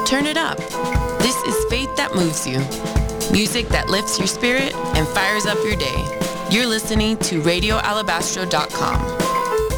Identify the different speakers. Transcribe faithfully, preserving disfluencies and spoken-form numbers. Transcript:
Speaker 1: Turn it up. This is Faith That Moves You. Music that lifts your spirit and fires up your day. You're listening to radio alabastro dot com.